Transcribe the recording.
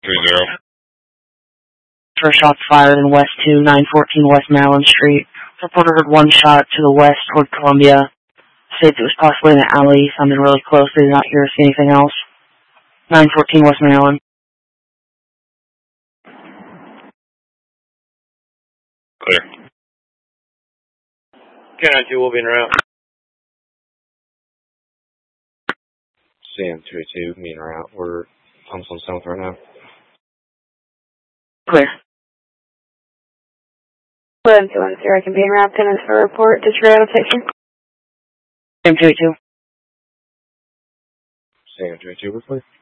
730. First shots fired in West 2, 914 West Maryland Street. Reporter heard one shot to the west toward Columbia. States it was possibly in an alley, sounded really close, they did not hear or see anything else. 914 West Maryland. Clear. K92 will be en route. CM22, me en route. We're on 7th right now. Clear. 11-210, I can be en route, 10 minutes for a report. Disregard of picture. CM22. CM22, we're clear.